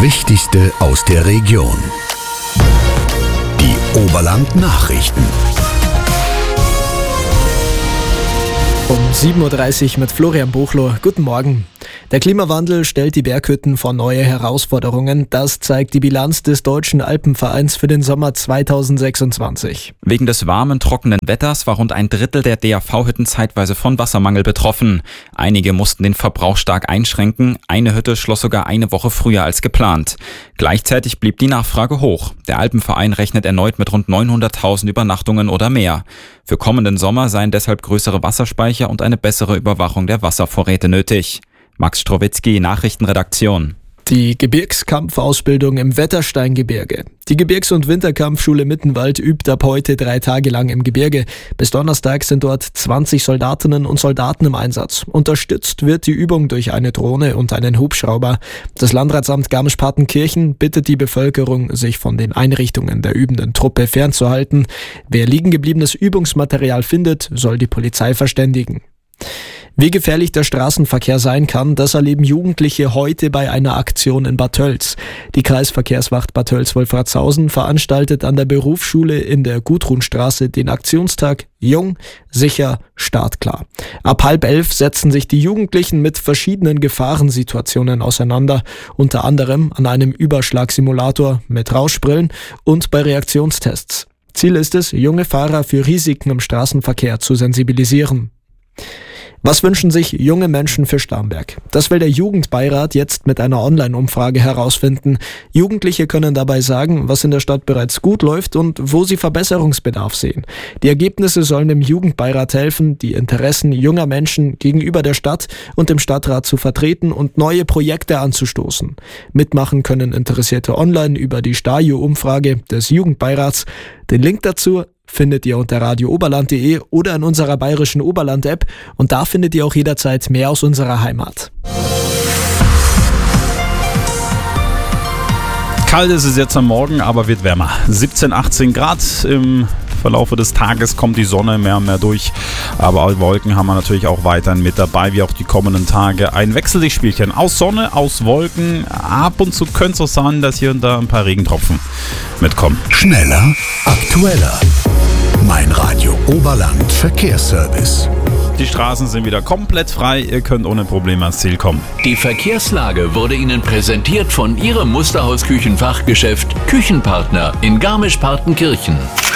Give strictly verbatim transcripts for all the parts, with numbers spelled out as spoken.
Wichtigste aus der Region. Die Oberland-Nachrichten. Um sieben Uhr dreißig mit Florian Buchloh. Guten Morgen. Der Klimawandel stellt die Berghütten vor neue Herausforderungen. Das zeigt die Bilanz des Deutschen Alpenvereins für den Sommer zweitausendsechsundzwanzig. Wegen des warmen, trockenen Wetters war rund ein Drittel der D A V-Hütten zeitweise von Wassermangel betroffen. Einige mussten den Verbrauch stark einschränken. Eine Hütte schloss sogar eine Woche früher als geplant. Gleichzeitig blieb die Nachfrage hoch. Der Alpenverein rechnet erneut mit rund neunhunderttausend Übernachtungen oder mehr. Für kommenden Sommer seien deshalb größere Wasserspeicher und eine bessere Überwachung der Wasservorräte nötig. Max Strowitzki, Nachrichtenredaktion. Die Gebirgskampfausbildung im Wettersteingebirge. Die Gebirgs- und Winterkampfschule Mittenwald übt ab heute drei Tage lang im Gebirge. Bis Donnerstag sind dort zwanzig Soldatinnen und Soldaten im Einsatz. Unterstützt wird die Übung durch eine Drohne und einen Hubschrauber. Das Landratsamt Garmisch-Partenkirchen bittet die Bevölkerung, sich von den Einrichtungen der übenden Truppe fernzuhalten. Wer liegengebliebenes Übungsmaterial findet, soll die Polizei verständigen. Wie gefährlich der Straßenverkehr sein kann, das erleben Jugendliche heute bei einer Aktion in Bad Tölz. Die Kreisverkehrswacht Bad Tölz-Wolfratshausen veranstaltet an der Berufsschule in der Gudrunstraße den Aktionstag Jung, sicher, startklar. Ab halb elf setzen sich die Jugendlichen mit verschiedenen Gefahrensituationen auseinander, unter anderem an einem Überschlagsimulator mit Rauschbrillen und bei Reaktionstests. Ziel ist es, junge Fahrer für Risiken im Straßenverkehr zu sensibilisieren. Was wünschen sich junge Menschen für Starnberg? Das will der Jugendbeirat jetzt mit einer Online-Umfrage herausfinden. Jugendliche können dabei sagen, was in der Stadt bereits gut läuft und wo sie Verbesserungsbedarf sehen. Die Ergebnisse sollen dem Jugendbeirat helfen, die Interessen junger Menschen gegenüber der Stadt und dem Stadtrat zu vertreten und neue Projekte anzustoßen. Mitmachen können Interessierte online über die Stajo-Umfrage des Jugendbeirats. Den Link dazu findet ihr unter radio oberland punkt de oder in unserer bayerischen Oberland-App und da findet ihr auch jederzeit mehr aus unserer Heimat. Kalt ist es jetzt am Morgen, aber wird wärmer. siebzehn, achtzehn Grad im Verlaufe des Tages kommt die Sonne mehr und mehr durch, aber Wolken haben wir natürlich auch weiterhin mit dabei, wie auch die kommenden Tage. Ein Wechselspielchen aus Sonne, aus Wolken. Ab und zu könnte es auch sein, dass hier und da ein paar Regentropfen mitkommen. Schneller, aktueller. Mein Radio Oberland Verkehrsservice. Die Straßen sind wieder komplett frei, ihr könnt ohne Probleme ans Ziel kommen. Die Verkehrslage wurde Ihnen präsentiert von Ihrem Musterhaus-Küchenfachgeschäft Küchenpartner in Garmisch-Partenkirchen.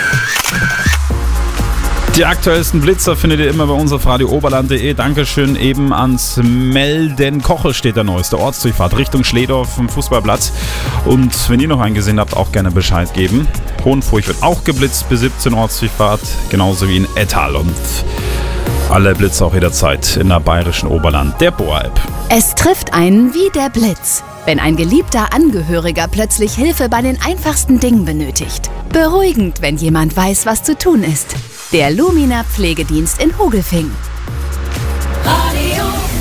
Die aktuellsten Blitzer findet ihr immer bei uns auf radio oberland punkt de. Dankeschön eben ans Melden. Kochel steht der neueste Ortsdurchfahrt Richtung Schledorf vom Fußballplatz. Und wenn ihr noch einen gesehen habt, auch gerne Bescheid geben. Hohenfurch wird auch geblitzt bis siebzehn Ortsdurchfahrt, genauso wie in Ettal. Und alle Blitzer auch jederzeit in der bayerischen Oberland, der B O A-App. Es trifft einen wie der Blitz, wenn ein geliebter Angehöriger plötzlich Hilfe bei den einfachsten Dingen benötigt. Beruhigend, wenn jemand weiß, was zu tun ist. Der Lumina Pflegedienst in Hogelfing. Radio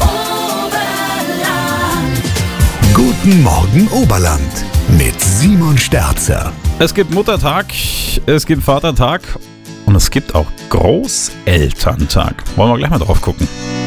Oberland. Guten Morgen Oberland mit Simon Sterzer. Es gibt Muttertag, es gibt Vatertag und es gibt auch Großelterntag. Wollen wir gleich mal drauf gucken.